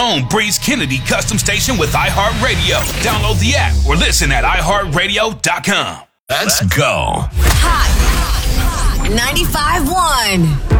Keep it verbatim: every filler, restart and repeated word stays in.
own Breeze Kennedy custom station with iHeartRadio. Download the app or listen at i heart radio dot com. Let's go. Hot ninety-five point one.